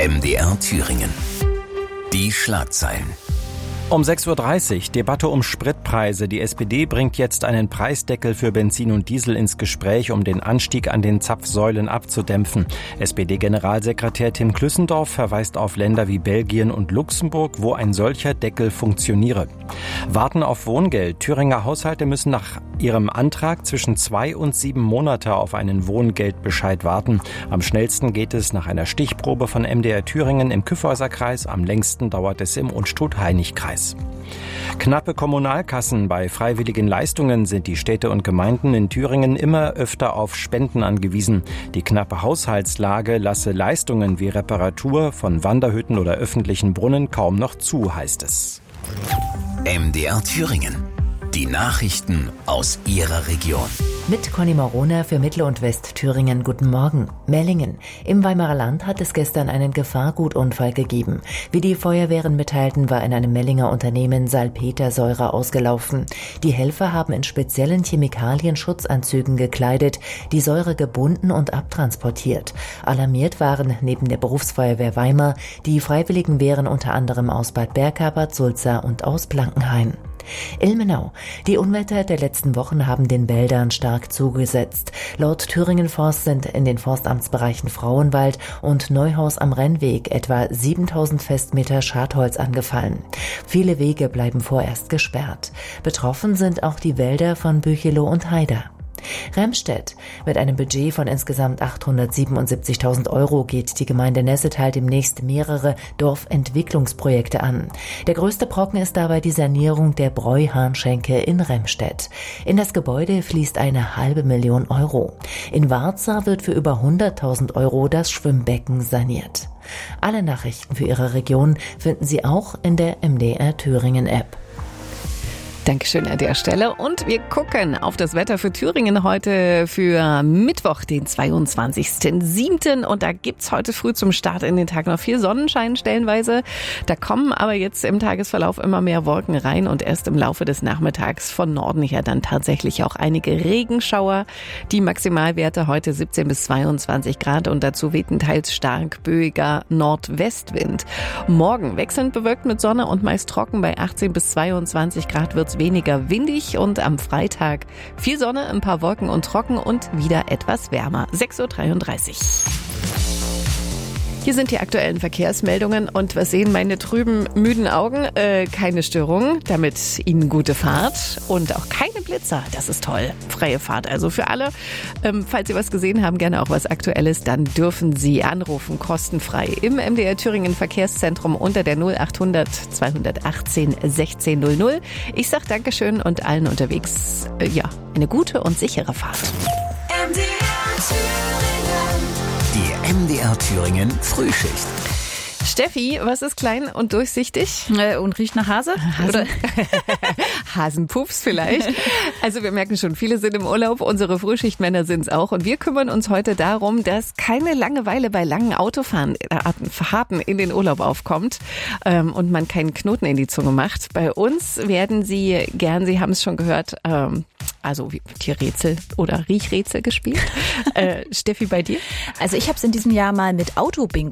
MDR Thüringen. Die Schlagzeilen. Um 6.30 Uhr Debatte um Spritpreise. Die SPD bringt jetzt einen Preisdeckel für Benzin und Diesel ins Gespräch, um den Anstieg an den Zapfsäulen abzudämpfen. SPD-Generalsekretär Tim Klüssendorf verweist auf Länder wie Belgien und Luxemburg, wo ein solcher Deckel funktioniere. Warten auf Wohngeld. Thüringer Haushalte müssen nach ihrem Antrag zwischen 2 und 7 Monate auf einen Wohngeldbescheid warten. Am schnellsten geht es nach einer Stichprobe von MDR Thüringen im Kyffhäuserkreis. Am längsten dauert es im Unstrut-Hainich-Kreis. Knappe Kommunalkassen. Bei freiwilligen Leistungen sind die Städte und Gemeinden in Thüringen immer öfter auf Spenden angewiesen. Die knappe Haushaltslage lasse Leistungen wie Reparatur von Wanderhütten oder öffentlichen Brunnen kaum noch zu, heißt es. MDR Thüringen. Die Nachrichten aus Ihrer Region. Mit Conny Marona für Mittel- und Westthüringen. Guten Morgen. Mellingen. Im Weimarer Land hat es gestern einen Gefahrgutunfall gegeben. Wie die Feuerwehren mitteilten, war in einem Mellinger Unternehmen Salpetersäure ausgelaufen. Die Helfer haben in speziellen Chemikalien-Schutzanzügen gekleidet, die Säure gebunden und abtransportiert. Alarmiert waren neben der Berufsfeuerwehr Weimar die Freiwilligen Wehren unter anderem aus Bad Bergkarpat, Sulza und aus Blankenhain. Ilmenau. Die Unwetter der letzten Wochen haben den Wäldern stark zugesetzt. Laut Thüringen Forst sind in den Forstamtsbereichen Frauenwald und Neuhaus am Rennweg etwa 7000 Festmeter Schadholz angefallen. Viele Wege bleiben vorerst gesperrt. Betroffen sind auch die Wälder von Büchelow und Haida. Remstedt. Mit einem Budget von insgesamt 877.000 € geht die Gemeinde Nessetal demnächst mehrere Dorfentwicklungsprojekte an. Der größte Brocken ist dabei die Sanierung der Bräuhahnschenke in Remstedt. In das Gebäude fließt 500.000 €. In Warza wird für über 100.000 € das Schwimmbecken saniert. Alle Nachrichten für Ihre Region finden Sie auch in der MDR Thüringen App. Dankeschön an der Stelle. Und wir gucken auf das Wetter für Thüringen heute für Mittwoch, den 22.07. Und da gibt's heute früh zum Start in den Tag noch viel Sonnenschein stellenweise. Da kommen aber jetzt im Tagesverlauf immer mehr Wolken rein und erst im Laufe des Nachmittags von Norden her dann tatsächlich auch einige Regenschauer. Die Maximalwerte heute 17 bis 22 Grad und dazu weht ein teils stark böiger Nordwestwind. Morgen wechselnd bewölkt mit Sonne und meist trocken bei 18 bis 22 Grad wird's weniger windig und am Freitag viel Sonne, ein paar Wolken und trocken und wieder etwas wärmer. 6.33 Uhr. Hier sind die aktuellen Verkehrsmeldungen und was sehen meine trüben, müden Augen? Keine Störungen, damit Ihnen gute Fahrt und auch keine Blitzer. Das ist toll. Freie Fahrt also für alle. Falls Sie was gesehen haben, gerne auch was Aktuelles, dann dürfen Sie anrufen, kostenfrei im MDR Thüringen Verkehrszentrum unter der 0800 218 1600. Ich sag Dankeschön und allen unterwegs, eine gute und sichere Fahrt. MDR Thüringen. Die MDR Thüringen Frühschicht. Steffi, was ist klein und durchsichtig? Und riecht nach Hase? Oder Hasenpups vielleicht. Also wir merken schon, viele sind im Urlaub, unsere Frühschichtmänner sind es auch. Und wir kümmern uns heute darum, dass keine Langeweile bei langen Autofahrten in den Urlaub aufkommt und man keinen Knoten in die Zunge macht. Bei uns werden Sie haben es schon gehört, also Tierrätsel oder Riechrätsel gespielt. Steffi, bei dir? Also ich habe es in diesem Jahr mal mit Autobingo